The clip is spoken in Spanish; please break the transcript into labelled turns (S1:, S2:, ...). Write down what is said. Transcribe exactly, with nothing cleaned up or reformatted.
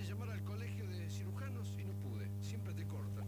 S1: llamar al colegio de cirujanos y no pude. Siempre te cortan.